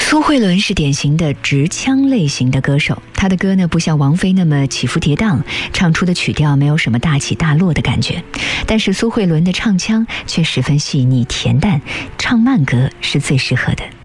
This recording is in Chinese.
苏慧伦是典型的直腔类型的歌手，她的歌呢不像王菲那么起伏跌宕，唱出的曲调没有什么大起大落的感觉，但是苏慧伦的唱腔却十分细腻恬淡，唱慢歌是最适合的。